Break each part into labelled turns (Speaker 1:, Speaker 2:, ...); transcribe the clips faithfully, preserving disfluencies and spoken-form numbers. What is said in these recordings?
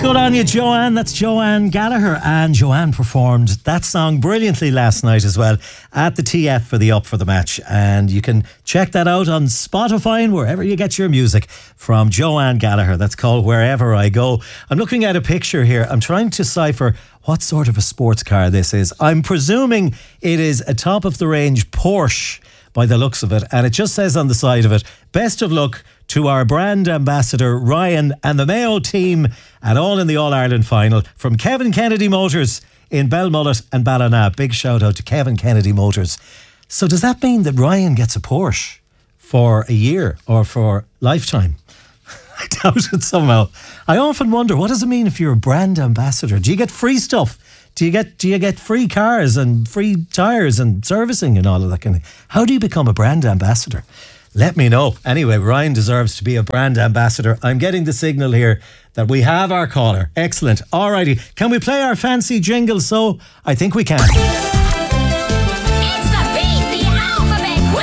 Speaker 1: Good on you, Joanne. That's Joanne Gallagher. And Joanne performed that song brilliantly last night as well at the T F for the Up for the Match. And you can check that out on Spotify and wherever you get your music from Joanne Gallagher. That's called Wherever I Go. I'm looking at a picture here. I'm trying to decipher what sort of a sports car this is. I'm presuming it is a top of the range Porsche by the looks of it. And it just says on the side of it, best of luck to our brand ambassador Ryan and the Mayo team at All in the All-Ireland final from Kevin Kennedy Motors in Belmullet and Ballina. Big shout out to Kevin Kennedy Motors. So does that mean that Ryan gets a Porsche for a year or for lifetime? I doubt it somehow. I often wonder, what does it mean if you're a brand ambassador? Do you get free stuff? Do you get do you get free cars and free tyres and servicing and all of that kind of thing? How do you become a brand ambassador? Let me know. Anyway, Ryan deserves to be a brand ambassador. I'm getting the signal here that we have our caller. Excellent. Alrighty. Can we play our fancy jingle? So I think we can.
Speaker 2: It's the Beat the Alphabet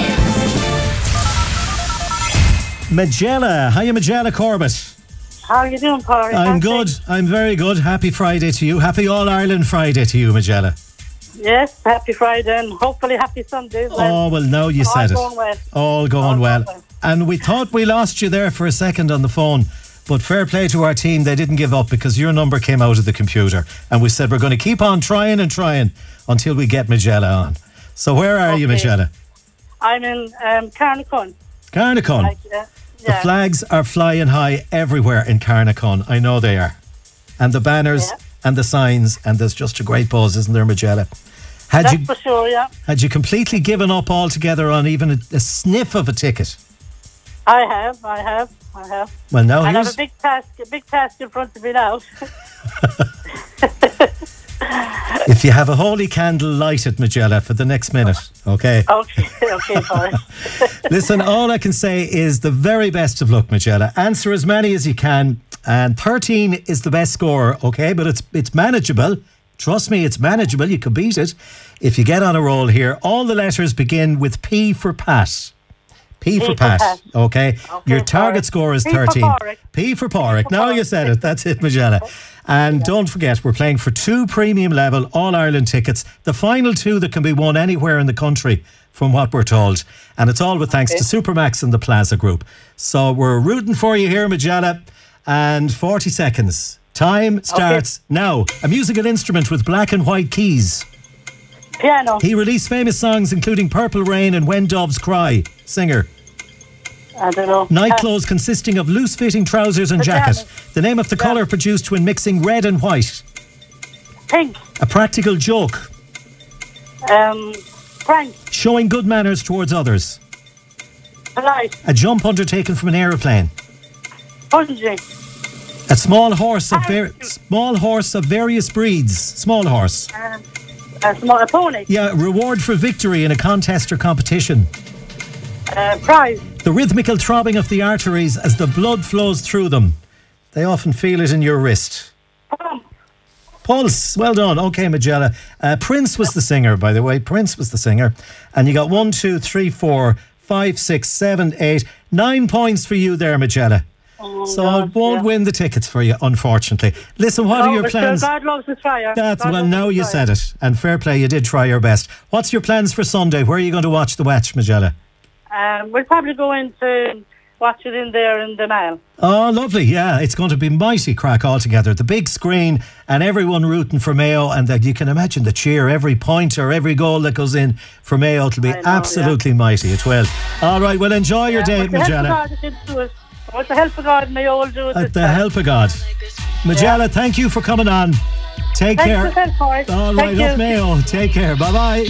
Speaker 2: Quiz.
Speaker 1: Magella. Hiya, Magella Corbett.
Speaker 3: How are you doing, Paul?
Speaker 1: I'm good. I'm very good. Happy Friday to you. Happy All-Ireland Friday to you, Magella.
Speaker 3: Yes, happy Friday and hopefully happy Sunday as well.
Speaker 1: Oh, well, now you
Speaker 3: All
Speaker 1: said it.
Speaker 3: going well.
Speaker 1: All going
Speaker 3: All
Speaker 1: well.
Speaker 3: going well.
Speaker 1: And we thought we lost you there for a second on the phone, but fair play to our team. They didn't give up because your number came out of the computer. And we said we're going to keep on trying and trying until we get Magella on. So where are you,
Speaker 3: Okay.
Speaker 1: Magella?
Speaker 3: I'm in um, Carnacon.
Speaker 1: Carnacon.
Speaker 3: Like, uh,
Speaker 1: The
Speaker 3: yeah.
Speaker 1: flags are flying high everywhere in Carnacon. I know they are. And the banners
Speaker 3: Yeah.
Speaker 1: and the signs, and there's just a great buzz, isn't there, Magella? Had
Speaker 3: That's
Speaker 1: you
Speaker 3: for sure, yeah.
Speaker 1: had you completely given up altogether on even a, a sniff of a ticket?
Speaker 3: I have, I have, I have.
Speaker 1: Well, now
Speaker 3: I have
Speaker 1: here's
Speaker 3: a big task, a big task in front of me now.
Speaker 1: if you have a holy candle, light it, Magella, for the next minute. Okay.
Speaker 3: Okay, okay, Paul.
Speaker 1: Listen, all I can say is the very best of luck, Magella. Answer as many as you can, and thirteen is the best score. Okay, but it's it's manageable. Trust me, it's manageable. You can beat it if you get on a roll here. All the letters begin with P for Pat. P for
Speaker 3: for
Speaker 1: Pat.
Speaker 3: Pat.
Speaker 1: Okay.
Speaker 3: Okay,
Speaker 1: Your target
Speaker 3: Pádraig.
Speaker 1: score is
Speaker 3: P for
Speaker 1: thirteen.
Speaker 3: Pádraig.
Speaker 1: P for Pádraig.
Speaker 3: for
Speaker 1: Now
Speaker 3: Pádraig.
Speaker 1: you said it. That's it, Magella. And don't forget, we're playing for two premium level All-Ireland tickets. The final two that can be won anywhere in the country, from what we're told. And it's all with thanks
Speaker 3: Okay.
Speaker 1: to Supermax and the Plaza Group. So we're rooting for you here, Magella. And forty seconds. Time starts now. A musical instrument with black and white keys.
Speaker 3: Piano.
Speaker 1: He released famous songs including Purple Rain and When Doves Cry. Singer.
Speaker 3: I don't know.
Speaker 1: Night
Speaker 3: Uh,
Speaker 1: clothes consisting of loose-fitting trousers and
Speaker 3: Pajamas.
Speaker 1: jacket. The name of the colour produced when mixing red and white.
Speaker 3: Pink.
Speaker 1: A practical joke.
Speaker 3: Um, Frank.
Speaker 1: Showing good manners towards others.
Speaker 3: Polite.
Speaker 1: A jump undertaken from an aeroplane.
Speaker 3: Bungee.
Speaker 1: A small horse of ver- small horse of various breeds. Small horse.
Speaker 3: Um, a small a pony.
Speaker 1: Yeah, reward for victory in a contest or competition.
Speaker 3: Uh, prize.
Speaker 1: The rhythmical throbbing of the arteries as the blood flows through them. They often feel it in your wrist.
Speaker 3: Pump.
Speaker 1: Pulse. Well done. Okay, Magella. Uh, Prince was the singer, by the way. Prince was the singer. And you got one, two, three, four, five, six, seven, eight, nine points for you there, Magella.
Speaker 3: Oh,
Speaker 1: So I
Speaker 3: God,
Speaker 1: won't
Speaker 3: yeah.
Speaker 1: win the tickets for you, unfortunately. Listen, what
Speaker 3: No,
Speaker 1: are your
Speaker 3: but sure,
Speaker 1: plans?
Speaker 3: God loves his fire.
Speaker 1: That's
Speaker 3: God
Speaker 1: well,
Speaker 3: loves
Speaker 1: now
Speaker 3: his
Speaker 1: you
Speaker 3: fire.
Speaker 1: said it. And fair play, you did try your best. What's your plans for Sunday? Where are you going to watch the match, Magella?
Speaker 3: Um, we'll probably go in to watch it in there in the Mall.
Speaker 1: Oh, lovely. Yeah, it's going to be mighty crack altogether. The big screen and everyone rooting for Mayo, and that you can imagine the cheer, every point or every goal that goes in for Mayo. It'll be
Speaker 3: I know,
Speaker 1: absolutely mighty. It will. All right, well, enjoy your day,
Speaker 3: With the help of
Speaker 1: Magella.
Speaker 3: God, it didn't do it. With the help of God, may all do it.
Speaker 1: At
Speaker 3: this
Speaker 1: the
Speaker 3: time.
Speaker 1: help of God. Magella, thank you for coming on. Take
Speaker 3: Thanks
Speaker 1: care.
Speaker 3: for the help, Corey.
Speaker 1: All
Speaker 3: Thank
Speaker 1: right,
Speaker 3: you.
Speaker 1: up Mayo. Take care. Bye-bye.